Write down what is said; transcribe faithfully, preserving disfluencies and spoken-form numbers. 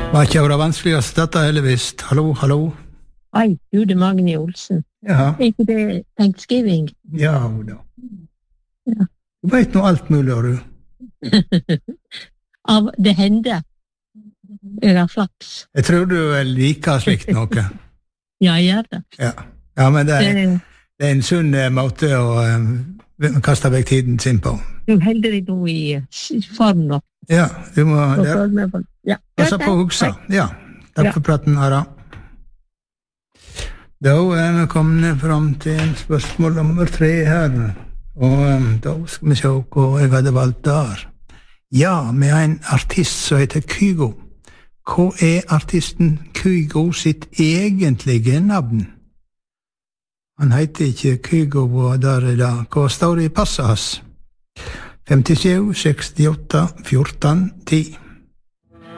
Var ikke det vanskeligst dette, heldigvis. Hallo, hallo. Oi, du, det er Magne Olsen. Ja. Er ikke det Thanksgiving? Ja, da. Ja. Du vet nå alt mulig, du. Av det hender. Jeg har flaks. Jeg tror du liker slikt noe. Ja, jeg gjør det. Ja, ja men det er, Det- det er en sunn eh, måte å eh, kaste vekk tiden sin på. Du holder deg nå i i form nå. Ja, du må Og lære følg med på- Ja. passe på å huske. Ja, takk Ja. for praten, Ara. Da er vi kommet fram til spørsmål nummer tre her, og um, da skal vi se hva jeg hadde valgt der. Ja, vi har en artist som heter Kygo. Hva er artisten Kygo sitt egentlige navn? Han heter ikke Kygo, og der er det. Hva står det i passet hans? femtisju, sekstiåtte, fjorten, ti.